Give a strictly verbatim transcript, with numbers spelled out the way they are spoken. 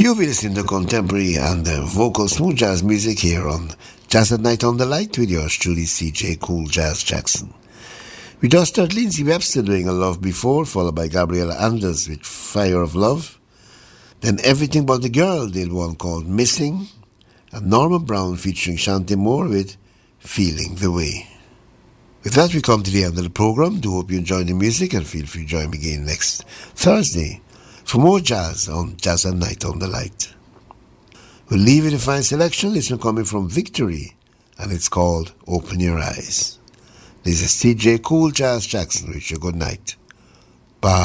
You've been listening to contemporary and uh, vocal smooth jazz music here on Jazz at Night on the Light with yours truly, C J Cool Jazz Jackson. We just heard Lindsay Webster doing A Love Before, followed by Gabriella Anders with Fire of Love. Then Everything But the Girl did one called Missing, and Norman Brown featuring Shanti Moore with Feeling the Way. With that, we come to the end of the program. Do hope you enjoy the music, and feel free to join me again next Thursday for more jazz on Jazz at Night on the Light. We'll leave you with a fine selection. This one coming from Victory, and it's called Open Your Eyes. This is C J Cool Jazz Jackson. Wish you good night.